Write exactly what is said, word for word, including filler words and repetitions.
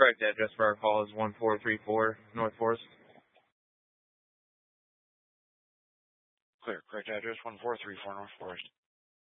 correct address for our call is one four three four North Forest. Clear. Correct address, one four three four North Forest.